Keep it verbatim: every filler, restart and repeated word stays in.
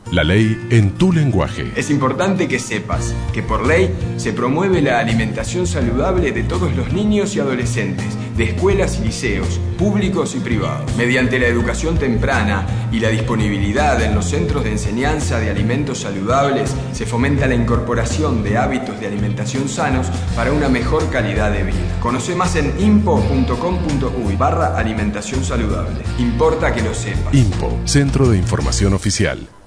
La ley en tu lenguaje. Es importante que sepas que por ley se promueve la alimentación saludable de todos los niños y adolescentes, de escuelas y liceos, públicos y privados. Mediante la educación temprana y la disponibilidad en los centros de enseñanza de alimentos saludables, se fomenta la incorporación de hábitos de alimentación sanos para una mejor calidad de vida. Conoce más en impo punto com punto uy barra alimentación saludable. Importa que lo sepas. INPO, Centro de Información Oficial.